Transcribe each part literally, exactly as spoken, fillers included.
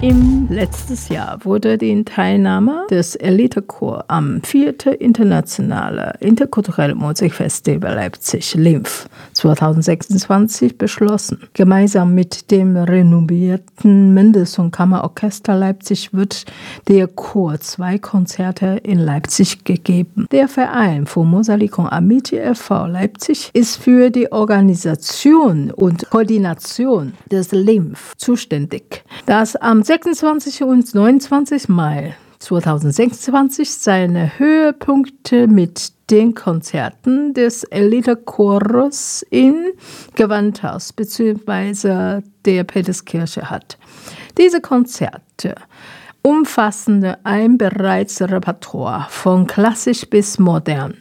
Im letzten Jahr wurde die Teilnahme des Elitechor am vierten Internationalen Interkulturellen Musikfestival Leipzig L I M F zwanzig sechsundzwanzig beschlossen. Gemeinsam mit dem renommierten Mendelssohn Kammerorchester Leipzig wird der Chor zwei Konzerte in Leipzig gegeben. Der Verein für Musik und Amity e V Leipzig ist für die Organisation und Koordination des L I M F zuständig. Das am sechsundzwanzigsten und neunundzwanzigsten Mai zweitausendsechsundzwanzig seine Höhepunkte mit den Konzerten des Elitechores in Gewandhaus bzw. der Peterskirche hat. Diese Konzerte umfassen ein bereits Repertoire von klassisch bis modern.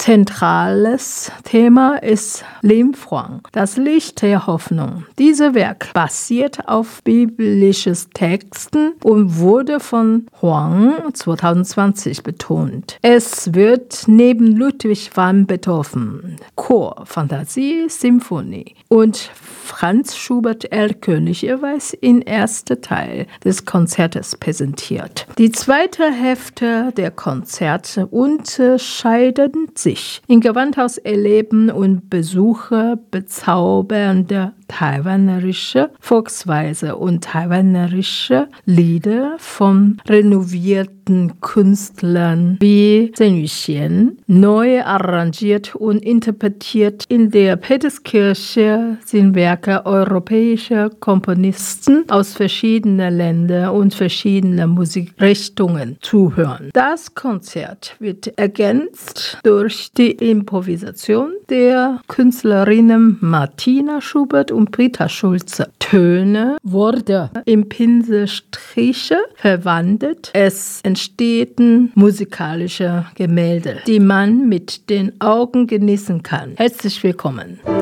Zentrales Thema ist Lim Huang, das Licht der Hoffnung. Dieses Werk basiert auf biblischen Texten und wurde von Huang zweitausendzwanzig betont. Es wird neben Ludwig van Beethoven, Chor, Fantasie, Symphonie und Franz Schubert Erlkönig jeweils im ersten Teil des Konzertes präsentiert. Die zweite Hälfte der Konzerte unterscheiden sich. Im Gewandhaus erleben und besuche bezaubernde taiwanerische Volksweise und taiwanerische Lieder von renovierten Künstlern wie Zheng Yuxian, neu arrangiert und interpretiert. In der Peterskirche sind Werke europäischer Komponisten aus verschiedenen Ländern und verschiedenen Musikrichtungen zu hören. Das Konzert wird ergänzt durch die Improvisation der Künstlerinnen Martina Schubert und Britta Schulze. Töne wurden in Pinselstriche verwandelt. Es entstehen musikalische Gemälde, die man mit den Augen genießen kann. Herzlich willkommen.